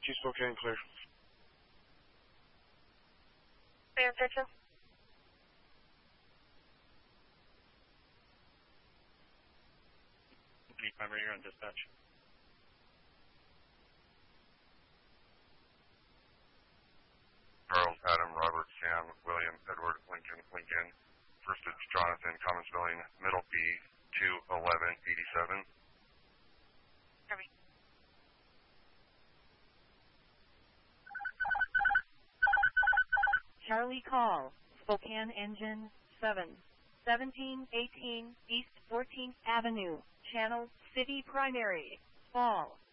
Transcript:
Spokane, clear. Clear, picture. Member, you're on dispatch. Charles, Adam, Robert, Sam, William, Edward, Lincoln, Lincoln. First it's Jonathan, common spelling, middle B, 21187. Copy. Charlie call, Spokane engine 7, 1718 East 14th Avenue, Channel City Primary, Fall.